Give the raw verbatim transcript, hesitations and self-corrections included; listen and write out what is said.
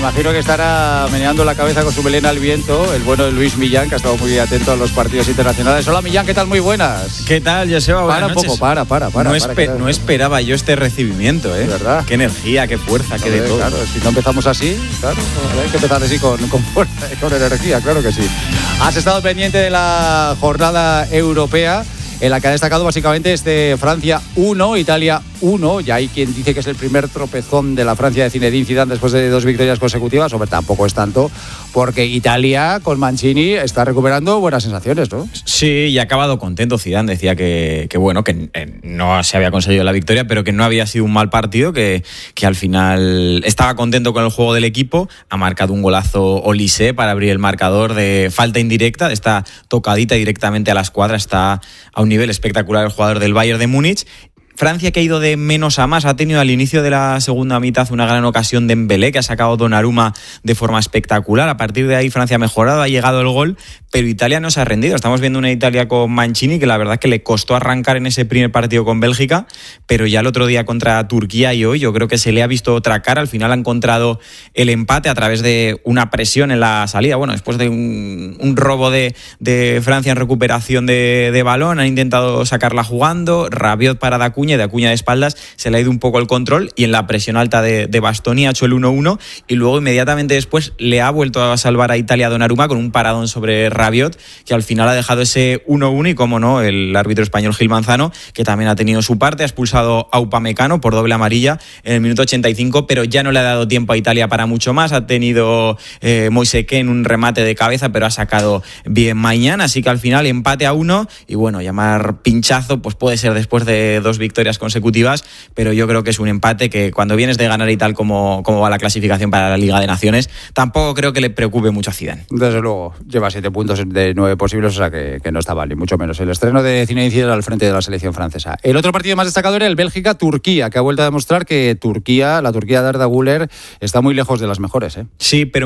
imagino que estará meneando la cabeza con su melena al viento el bueno de Luis Millán, que ha estado muy atento a los partidos internacionales. Hola Millán, ¿qué tal? Muy buenas. ¿Qué tal, Joseba? Buenas Para un noches. poco, para, para, para. No, para, espe- para no esperaba yo este recibimiento, ¿eh? De verdad. Qué energía, qué fuerza, qué de todo. Claro, si no empezamos así, claro, hay que empezar así con, con fuerza y con energía, claro que sí. Has estado pendiente de la jornada europea, en la que ha destacado básicamente este Francia uno, Italia uno. Ya hay quien dice que es el primer tropezón de la Francia de Zinedine Zidane después de dos victorias consecutivas. Hombre, tampoco es tanto, porque Italia con Mancini está recuperando buenas sensaciones, ¿no? Sí, y ha acabado contento Zidane. Decía que, que bueno, que eh, no se había conseguido la victoria, pero que no había sido un mal partido, que, que al final estaba contento con el juego del equipo. Ha marcado un golazo Olise para abrir el marcador de falta indirecta, esta tocadita directamente a la escuadra. Está a un nivel espectacular el jugador del Bayern de Múnich. Francia, que ha ido de menos a más, ha tenido al inicio de la segunda mitad una gran ocasión de Dembélé, que ha sacado Donnarumma de forma espectacular. A partir de ahí Francia ha mejorado, ha llegado el gol, pero Italia no se ha rendido. Estamos viendo una Italia con Mancini que la verdad es que le costó arrancar en ese primer partido con Bélgica, pero ya el otro día contra Turquía y hoy yo creo que se le ha visto otra cara. Al final ha encontrado el empate a través de una presión en la salida. Bueno, después de un, un robo de, de Francia en recuperación de, de balón, han intentado sacarla jugando. Rabiot para D'Acuña, de Acuña de espaldas, se le ha ido un poco el control y en la presión alta de, de Bastoni ha hecho el uno uno y luego inmediatamente después le ha vuelto a salvar a Italia Donnarumma con un paradón sobre Rabiot, que al final ha dejado ese uno uno y, como no, el árbitro español Gil Manzano, que también ha tenido su parte, ha expulsado a Upamecano por doble amarilla en el minuto ochenta y cinco, pero ya no le ha dado tiempo a Italia para mucho más. Ha tenido eh, Moise Kean un remate de cabeza, pero ha sacado bien Mañana, así que al final empate a uno y bueno, llamar pinchazo pues puede ser después de dos victorias consecutivas, pero yo creo que es un empate que cuando vienes de ganar y tal como, como va la clasificación para la Liga de Naciones, tampoco creo que le preocupe mucho a Zidane. Desde luego, lleva siete puntos de nueve posibles, o sea que, que no está mal, ni mucho menos. El estreno de Zinedine Zidane al frente de la selección francesa. El otro partido más destacado era el Bélgica-Turquía, que ha vuelto a demostrar que Turquía, la Turquía de Arda Güler, está muy lejos de las mejores, ¿eh? Sí, pero